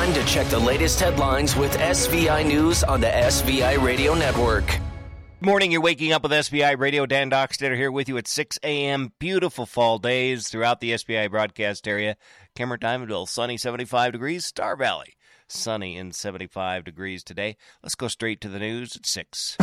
Time to check the latest headlines with SVI News on the SVI Radio Network. Good morning, you're waking up with SBI Radio. Dan Dockstetter here with you at 6 a.m. Beautiful fall days throughout the SBI broadcast area. Cameron Diamondville, sunny 75 degrees. Star Valley, sunny and 75 degrees today. Let's go straight to the news at 6.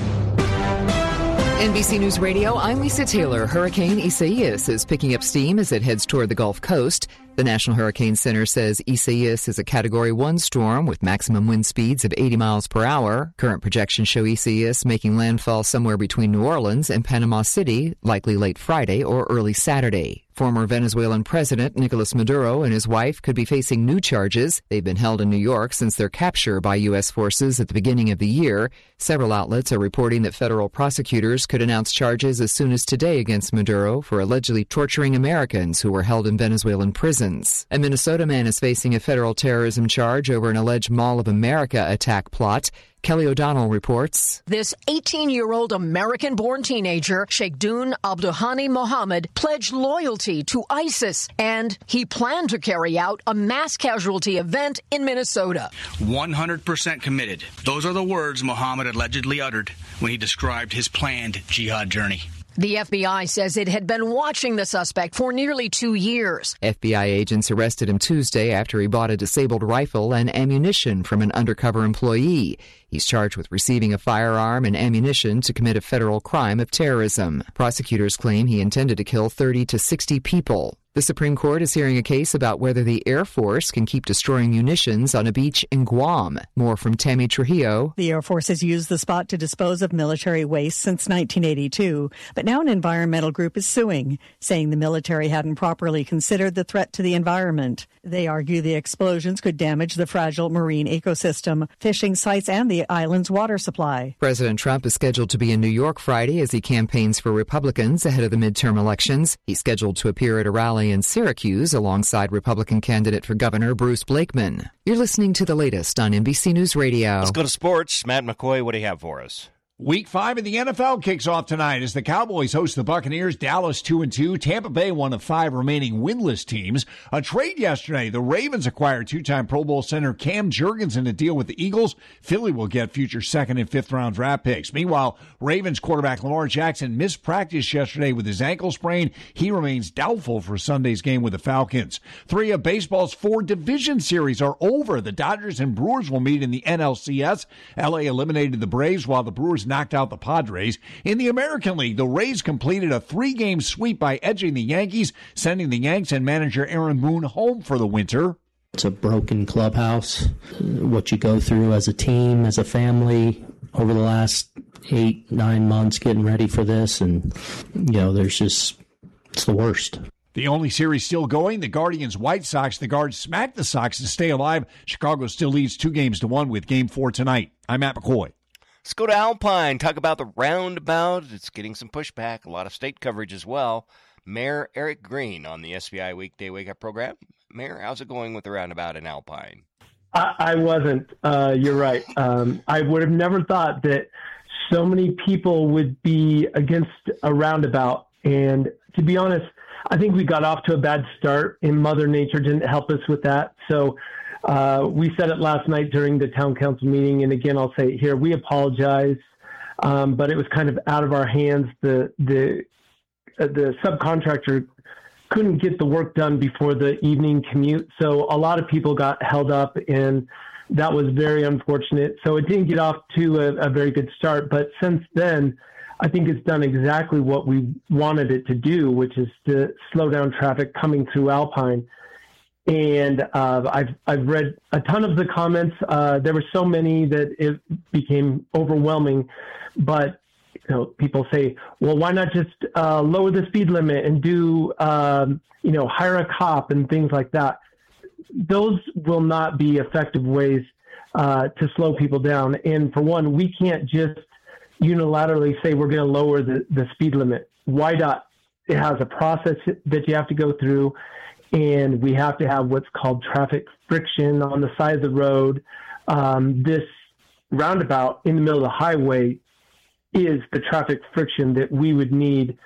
NBC News Radio, I'm Lisa Taylor. Hurricane Isaias is picking up steam as it heads toward the Gulf Coast. The National Hurricane Center says Isaias is a Category 1 storm with maximum wind speeds of 80 miles per hour. Current projections show Isaias making landfall somewhere between New Orleans and Panama City, likely late Friday or early Saturday. Former Venezuelan President Nicolas Maduro and his wife could be facing new charges. They've been held in New York since their capture by U.S. forces at the beginning of the year. Several outlets are reporting that federal prosecutors could announce charges as soon as today against Maduro for allegedly torturing Americans who were held in Venezuelan prisons. A Minnesota man is facing a federal terrorism charge over an alleged Mall of America attack plot. Kelly O'Donnell reports. This 18-year-old American-born teenager, Sheikhdun Abduhani Mohammed, pledged loyalty to ISIS, and he planned to carry out a mass casualty event in Minnesota. 100% committed. Those are the words Mohammed allegedly uttered when he described his planned jihad journey. The FBI says it had been watching the suspect for nearly 2 years. FBI agents arrested him Tuesday after he bought a disabled rifle and ammunition from an undercover employee. He's charged with receiving a firearm and ammunition to commit a federal crime of terrorism. Prosecutors claim he intended to kill 30 to 60 people. The Supreme Court is hearing a case about whether the Air Force can keep destroying munitions on a beach in Guam. More from Tammy Trujillo. The Air Force has used the spot to dispose of military waste since 1982, but now an environmental group is suing, saying the military hadn't properly considered the threat to the environment. They argue the explosions could damage the fragile marine ecosystem, fishing sites, and the island's water supply. President Trump is scheduled to be in New York Friday as he campaigns for Republicans ahead of the midterm elections. He's scheduled to appear at a rally in Syracuse alongside Republican candidate for governor Bruce Blakeman. You're listening to the latest on NBC News Radio. Let's go to sports. Matt McCoy, what do you have for us? Week 5 of the NFL kicks off tonight as the Cowboys host the Buccaneers. Dallas 2-2. Tampa Bay, one of 5 remaining winless teams. A trade yesterday. The Ravens acquired 2-time Pro Bowl center Cam Jurgens in a deal with the Eagles. Philly will get future 2nd and 5th round draft picks. Meanwhile, Ravens quarterback Lamar Jackson missed practice yesterday with his ankle sprain. He remains doubtful for Sunday's game with the Falcons. 3 of baseball's 4 division series are over. The Dodgers and Brewers will meet in the NLCS. LA eliminated the Braves while the Brewers knocked out the Padres. In the American League, the Rays completed a 3-game sweep by edging the Yankees, sending the Yanks and manager Aaron Boone home for the winter. It's a broken clubhouse. What you go through as a team, as a family, over the last 8-9 months getting ready for this, and, it's the worst. The only series still going, the Guardians-White Sox. The Guards smacked the Sox to stay alive. Chicago still leads 2-1 with Game 4 tonight. I'm Matt McCoy. Let's go to Alpine, talk about the roundabout. It's getting some pushback, a lot of state coverage as well. Mayor Eric Green on the SBI Weekday Wake Up program. Mayor, how's it going with the roundabout in Alpine? I wasn't. You're right. I would have never thought that so many people would be against a roundabout. And to be honest, I think we got off to a bad start, and Mother Nature didn't help us with that. So we said it last night during the town council meeting, and again, I'll say it here, we apologize, but it was kind of out of our hands. The subcontractor couldn't get the work done before the evening commute, so a lot of people got held up, and that was very unfortunate. So it didn't get off to a very good start, but since then, I think it's done exactly what we wanted it to do, which is to slow down traffic coming through Alpine. And I've read a ton of the comments. There were so many that it became overwhelming. But people say, well, why not just lower the speed limit and do hire a cop and things like that? Those will not be effective ways to slow people down. And for one, we can't just unilaterally say we're going to lower the speed limit. YDOT, it has a process that you have to go through. And we have to have what's called traffic friction on the side of the road. This roundabout in the middle of the highway is the traffic friction that we would need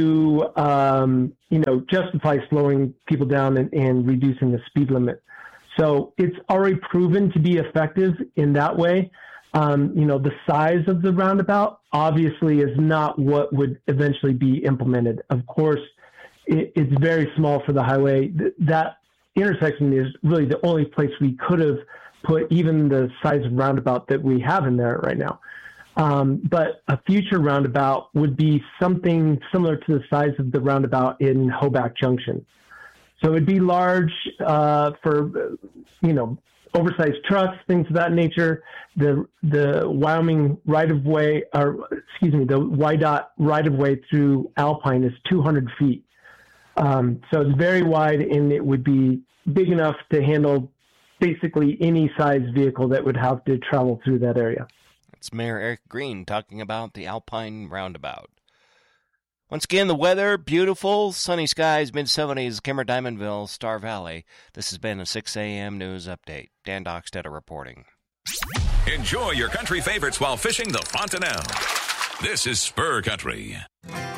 to, justify slowing people down and reducing the speed limit. So it's already proven to be effective in that way. The size of the roundabout obviously is not what would eventually be implemented. Of course, it's very small for the highway. That intersection is really the only place we could have put even the size of roundabout that we have in there right now. But a future roundabout would be something similar to the size of the roundabout in Hoback Junction. So it'd be large for, oversized trucks, things of that nature. The Wyoming right-of-way, the WYDOT right-of-way through Alpine is 200 feet. So it's very wide, and it would be big enough to handle basically any size vehicle that would have to travel through that area. It's Mayor Eric Green talking about the Alpine Roundabout. Once again, the weather, beautiful, sunny skies, mid-70s, Kemmer, Diamondville, Star Valley. This has been a 6 a.m. news update. Dan Dockstetter reporting. Enjoy your country favorites while fishing the Fontanelle. This is Spur Country.